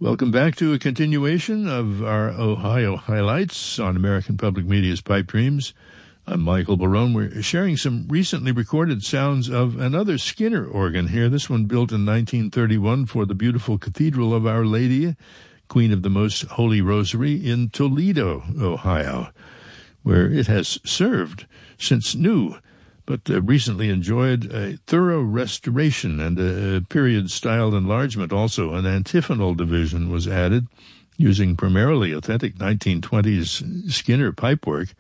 Welcome back to a continuation of our Ohio highlights on American Public Media's Pipe Dreams. I'm Michael Barone. We're sharing some recently recorded sounds of another Skinner organ here. This one built in 1931 for the beautiful Cathedral of Our Lady, Queen of the Most Holy Rosary in Toledo, Ohio, where it has served since new, but recently enjoyed a thorough restoration and a period-style enlargement. Also, an antiphonal division was added, using primarily authentic 1920s Skinner pipework,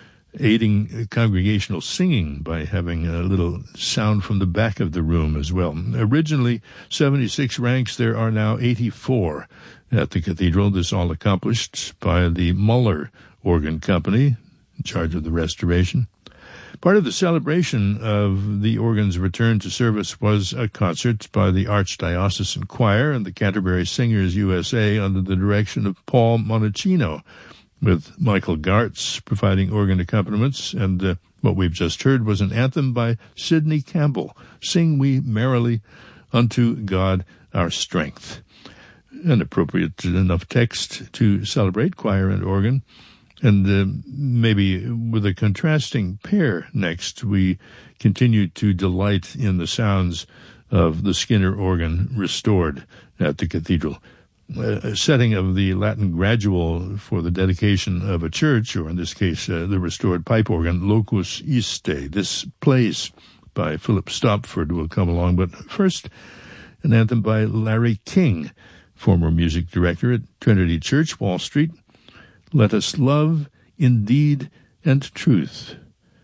aiding congregational singing by having a little sound from the back of the room as well. Originally 76 ranks, there are now 84 at the cathedral. This all accomplished by the Muller Organ Company, in charge of the restoration. Part of the celebration of the organ's return to service was a concert by the Archdiocesan Choir and the Canterbury Singers USA under the direction of Paul Monachino, with Michael Gartz providing organ accompaniments. And what we've just heard was an anthem by Sidney Campbell, Sing We Merrily Unto God Our Strength. An appropriate enough text to celebrate choir and organ. And maybe with a contrasting pair next, we continue to delight in the sounds of the Skinner organ restored at the cathedral. A setting of the Latin gradual for the dedication of a church, or in this case, the restored pipe organ, Locus Iste. This plays by Philip Stopford will come along, but first, an anthem by Larry King, former music director at Trinity Church, Wall Street. Let us love in deed and truth.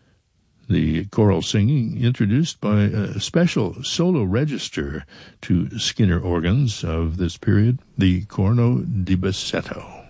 The choral singing introduced by a special solo register to Skinner organs of this period, the Corno di Bassetto.